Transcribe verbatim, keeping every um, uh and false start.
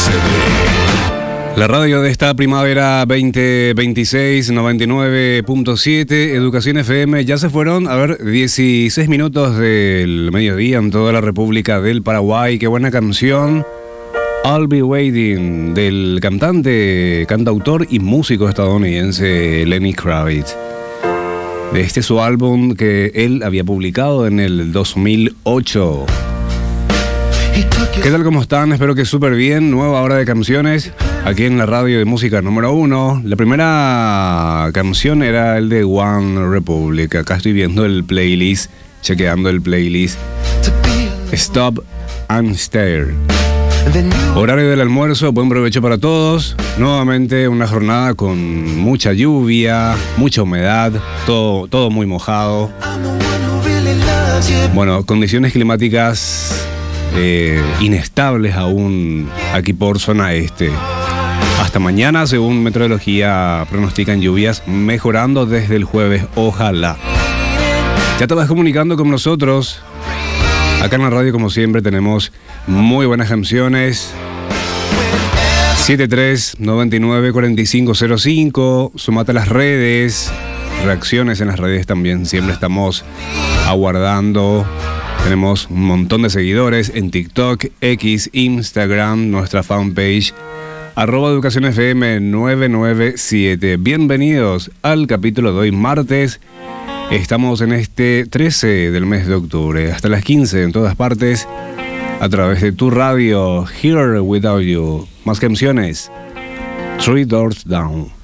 La radio de esta primavera veinte veintiséis, noventa y nueve punto siete, Educación F M. Ya se fueron, a ver, dieciséis minutos del mediodía en toda la República del Paraguay. Qué buena canción. I'll Be Waiting, del cantante, cantautor y músico estadounidense Lenny Kravitz. De este su álbum que él había publicado en el dos mil ocho. ¿Qué tal, cómo están? Espero que súper bien. Nueva hora de canciones aquí en la radio de música número uno. La primera canción era el de One Republic. Acá estoy viendo el playlist, chequeando el playlist. Stop and Stare. Horario del almuerzo, buen provecho para todos. Nuevamente una jornada con mucha lluvia, mucha humedad, todo, todo muy mojado. Bueno, condiciones climáticas eh, inestables aún aquí por zona este. Hasta mañana, según meteorología, pronostican lluvias, mejorando desde el jueves, ojalá. Ya te vas comunicando con nosotros. Acá en la radio, como siempre, tenemos muy buenas canciones. siete tres nueve nueve cuatro cinco cero cinco. Sumate a las redes. Reacciones en las redes también. Siempre estamos aguardando. Tenemos un montón de seguidores en TikTok, X, Instagram, nuestra fanpage. Arroba Educación F M nueve nueve siete. Bienvenidos al capítulo de hoy, martes. Estamos en este trece del mes de octubre, hasta las quince en todas partes, a través de tu radio, Here Without You. Más canciones, Three Doors Down.